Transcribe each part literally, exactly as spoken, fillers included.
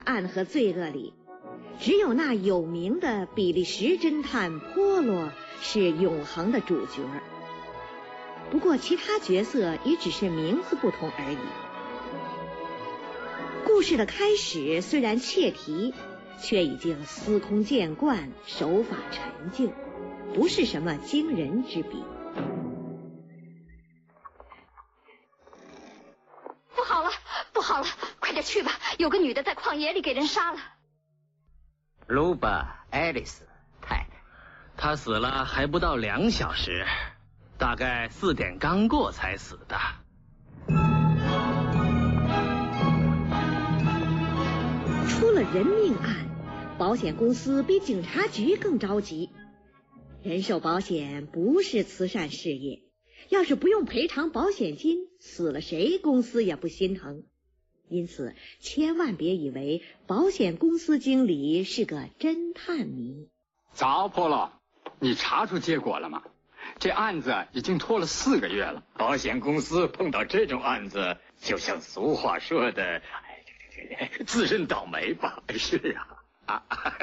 案和罪恶里，只有那有名的比利时侦探波罗是永恒的主角。不过其他角色也只是名字不同而已。故事的开始虽然切题，却已经司空见惯，手法陈旧，不是什么惊人之笔。 不好了，不好了，快点去吧，有个女的在旷野里给人杀了。 卢巴·爱丽丝太太，她死了还不到两小时，大概四点刚过才死的。 出了人命案，保险公司比警察局更着急。人寿保险不是慈善事业，要是不用赔偿保险金，死了谁公司也不心疼。因此千万别以为保险公司经理是个侦探迷。 早波罗，你查出结果了吗？这案子已经拖了四个月了。 保险公司碰到这种案子，就像俗话说的，哎，这个这个自认倒霉吧。是啊，啊，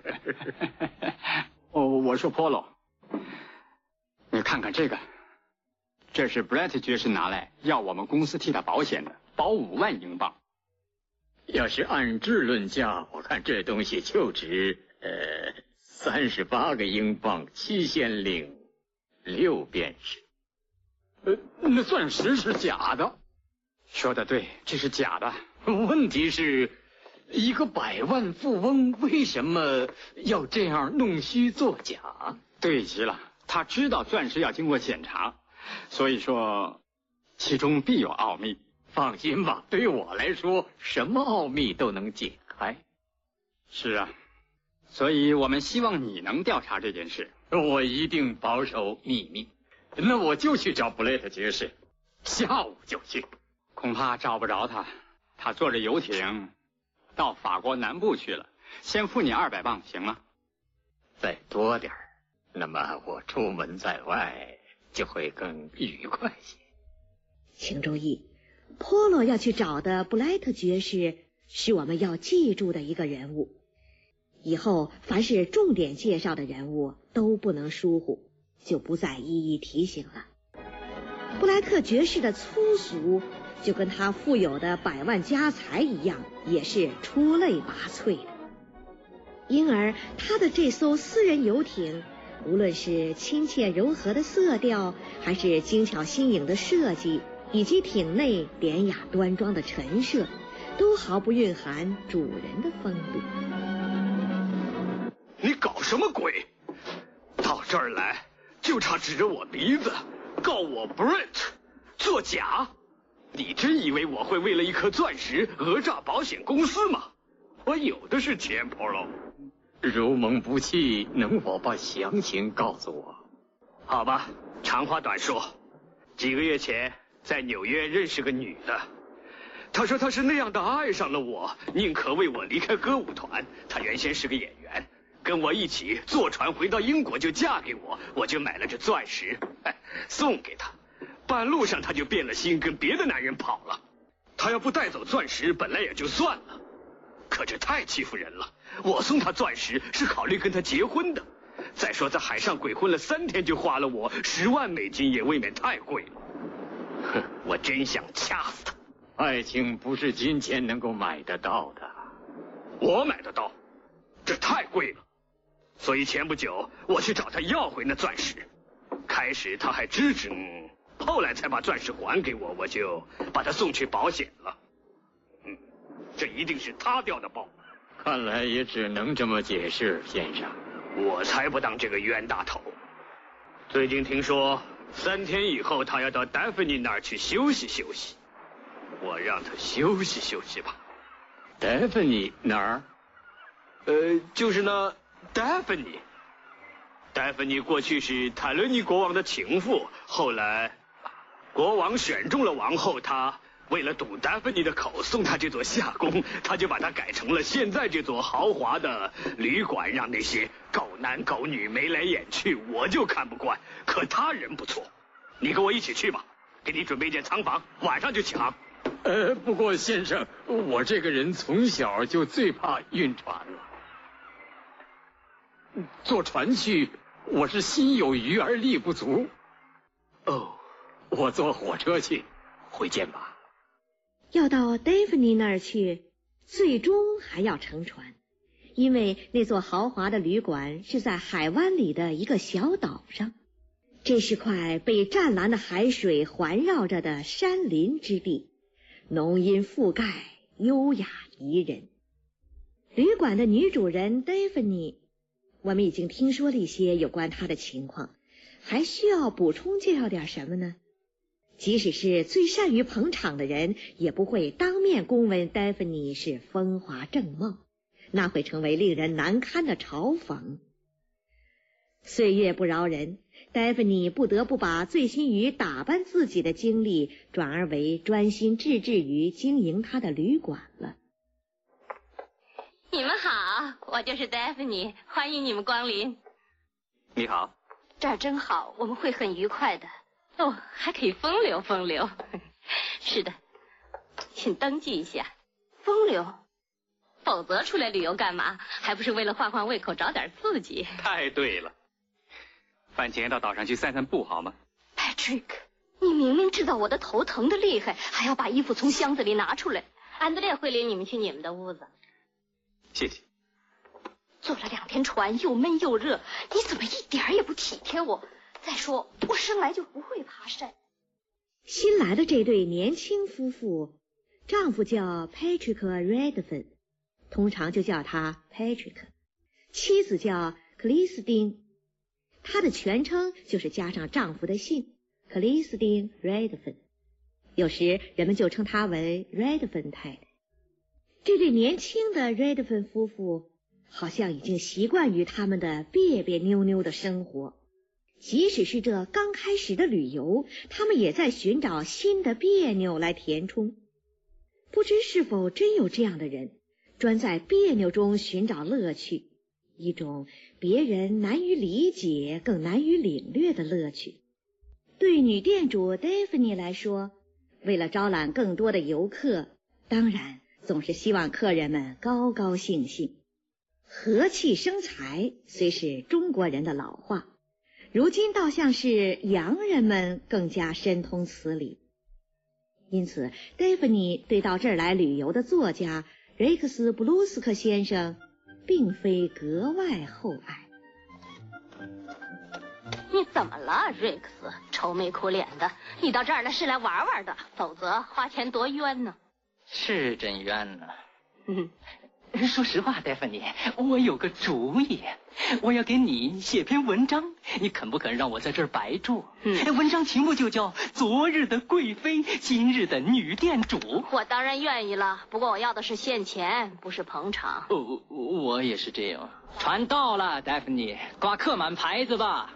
哦，我说波罗，你看看这个，这是布莱特爵士拿来要我们公司替他保险的，保五万英镑。 要是按质论价，我看这东西就值呃三十八个英镑七先令六便士。 呃，那钻石是假的。说的对，这是假的。 问题是，一个百万富翁为什么要这样弄虚作假？ 对极了，他知道钻石要经过检查，所以说其中必有奥秘。 放心吧，对于我来说，什么奥秘都能解开。 是啊，所以我们希望你能调查这件事。 我一定保守秘密。那我就去找布雷特爵士，下午就去。 恐怕找不着他，他坐着游艇到法国南部去了。先付你二百磅，行吗？ 再多点儿，那么我出门在外就会更愉快些。 请注意，波罗要去找的布莱特爵士是我们要记住的一个人物。以后凡是重点介绍的人物都不能疏忽，就不再一一提醒了。布莱特爵士的粗俗就跟他富有的百万家财一样，也是出类拔萃的。因而他的这艘私人游艇，无论是亲切柔和的色调，还是精巧新颖的设计，以及艇内典雅端庄的陈设，都毫不蕴含主人的风度。 你搞什么鬼？到这儿来就差指着我鼻子告我 Brent 作假？你真以为我会为了一颗钻石讹诈保险公司吗？我有的是钱，波罗。 如蒙不弃，能否把详情告诉我？ 好吧，长话短说。几个月前在纽约认识个女的，她说她是那样的爱上了我，宁可为我离开歌舞团。她原先是个演员，跟我一起坐船回到英国就嫁给我，我就买了这钻石，哎，送给她。半路上她就变了心，跟别的男人跑了。她要不带走钻石，本来也就算了，可这太欺负人了。我送她钻石是考虑跟她结婚的。再说在海上鬼混了三天就花了我十万美金，也未免太贵了。哼，我真想掐死她。 爱情不是金钱能够买得到的。 我买得到，这太贵了。所以前不久我去找她要回那钻石，开始她还支持，嗯，后来才把钻石还给我，我就把她送去保险了。嗯，这一定是她掉的包。 看来也只能这么解释，先生。 我才不当这个冤大头。最近听说三天以后他要到戴芬妮那儿去休息休息，我让他休息休息吧。 戴芬妮哪儿？ 呃，就是那戴芬妮。戴芬妮过去是泰伦尼国王的情妇，后来国王选中了王后，他为了堵戴芬妮的口，送她这座夏宫，他就把它改成了现在这座豪华的旅馆，让那些狗男狗女眉来眼去，我就看不惯。可他人不错，你跟我一起去吧，给你准备间仓房，晚上就抢。 呃，不过先生，我这个人从小就最怕晕船了。坐船去，我是心有余而力不足。哦，我坐火车去，回见吧。 要到戴芙妮那儿去，最终还要乘船，因为那座豪华的旅馆是在海湾里的一个小岛上。这是块被湛蓝的海水环绕着的山林之地，浓荫覆盖，优雅宜人。旅馆的女主人戴芙妮，我们已经听说了一些有关她的情况，还需要补充介绍点什么呢？即使是最善于捧场的人，也不会当面公问戴芙妮是风华正茂，那会成为令人难堪的嘲讽。岁月不饶人，戴芙妮不得不把醉心于打扮自己的精力转而为专心致志于经营她的旅馆了。 你们好，我就是戴芙妮，欢迎你们光临。 你好， 这儿真好，我们会很愉快的。哦，还可以风流风流。是的，请登记一下。风流？否则出来旅游干嘛？还不是为了换换胃口，找点刺激。 太对了。饭前到岛上去散散步好吗 ？Patrick， 你明明知道我的头疼的厉害，还要把衣服从箱子里拿出来。安德烈会领你们去你们的屋子。 谢谢。 坐了两天船，又闷又热，你怎么一点也不体贴我？再说，我生来就不会爬山。 新来的这对年轻夫妇，丈夫叫 Patrick Redfern， 通常就叫他 Patrick， 妻子叫克里斯汀，她的全称就是加上丈夫的姓克里斯汀 Redfern， 有时人们就称她为 Redfern 太太。这对年轻的 Redfern 夫妇好像已经习惯于他们的别别扭扭的生活，即使是这刚开始的旅游，他们也在寻找新的别扭来填充。不知是否真有这样的人，专在别扭中寻找乐趣，一种别人难于理解更难于领略的乐趣。对女店主戴芙妮来说，为了招揽更多的游客，当然总是希望客人们高高兴兴。和气生财虽是中国人的老话，如今倒像是洋人们更加深通此理。因此戴芙妮对到这儿来旅游的作家瑞克斯·布鲁斯克先生并非格外厚爱。 你怎么了，瑞克斯？愁眉苦脸的。你到这儿来是来玩玩的，否则花钱多冤呢。 是真冤呢。 嗯， 说实话，戴芙妮，我有个主意，我要给你写篇文章，你肯不肯让我在这儿白住？嗯，文章题目就叫《昨日的贵妃，今日的女店主》。 我当然愿意了，不过我要的是现钱，不是捧场。 哦，我也是这样。船到了，戴芙妮，挂刻满牌子吧。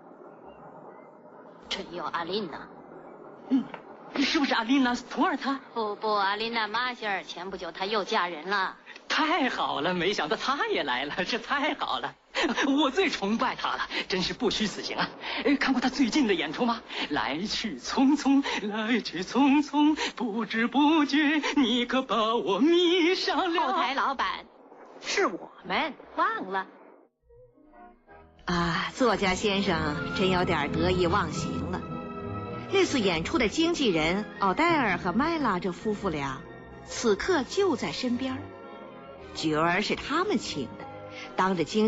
真有阿琳娜。 嗯。是不是阿丽娜·斯图尔特？ 不不，阿琳娜·马歇尔，前不久她又嫁人了。 太好了，没想到她也来了，这太好了，我最崇拜她了，真是不虚此行啊！看过她最近的演出吗？来去匆匆，来去匆匆，不知不觉你可把我迷上了。 后台老板，是我们忘了。 啊，作家先生真有点得意忘形了。那次演出的经纪人奥黛尔和麦拉这夫妇俩，此刻就在身边，角儿是他们请的，当着经